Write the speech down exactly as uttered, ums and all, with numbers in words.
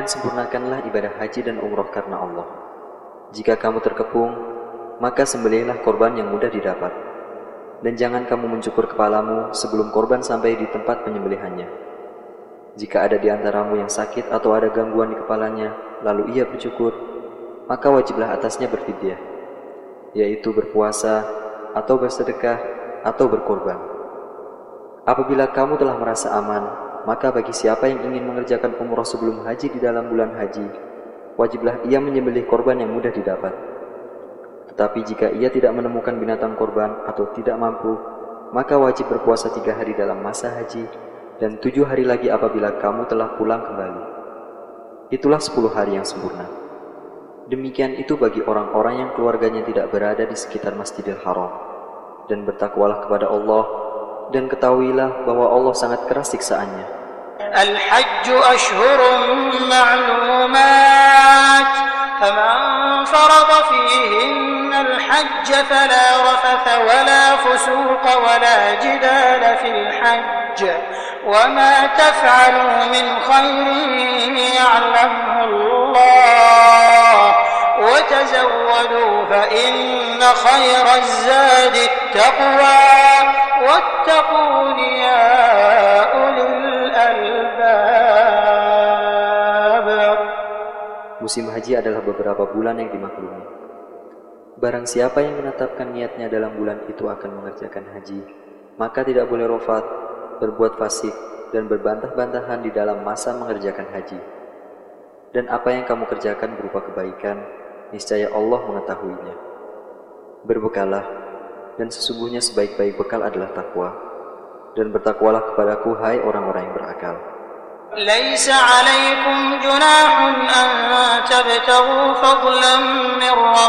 dan sempurnakanlah ibadah haji dan umroh karena Allah. Jika kamu terkepung, maka sembelihlah korban yang mudah didapat. Dan jangan kamu mencukur kepalamu sebelum korban sampai di tempat penyembelihannya. Jika ada di antaramu yang sakit atau ada gangguan di kepalanya, lalu ia bercukur, maka wajiblah atasnya berfidyah, yaitu berpuasa, atau bersedekah, atau berkorban. Apabila kamu telah merasa aman, maka bagi siapa yang ingin mengerjakan umrah sebelum haji di dalam bulan haji, wajiblah ia menyembelih korban yang mudah didapat. Tetapi jika ia tidak menemukan binatang korban atau tidak mampu, maka wajib berpuasa tiga hari dalam masa haji dan tujuh hari lagi apabila kamu telah pulang kembali. Itulah sepuluh hari yang sempurna. Demikian itu bagi orang-orang yang keluarganya tidak berada di sekitar Masjidil Haram. Dan bertakwalah kepada Allah, dan ketahuilah bahwa Allah sangat keras siksaannya. Al-Hajju ashhurun ma'lumat, faman farada fihinna al-hajj fala rafatha wala fusuqa wala jidala fil hajj, وما تفعلوا من خير يعلمه الله وتزودوا فإن خير الزاد التقوى واتقون يا أولي الألباب. Musim haji adalah beberapa bulan yang dimaklumi. Barang siapa yang menetapkan niatnya dalam bulan itu akan mengerjakan haji, maka tidak boleh rofat, berbuat fasik, dan berbantah-bantahan di dalam masa mengerjakan haji. Dan apa yang kamu kerjakan berupa kebaikan, niscaya Allah mengetahuinya. Berbekallah, dan sesungguhnya sebaik-baik bekal adalah takwa. Dan bertakwalah kepadaku, hai orang-orang yang berakal. ليس عليكم جناح أن تبتغوا فضلا من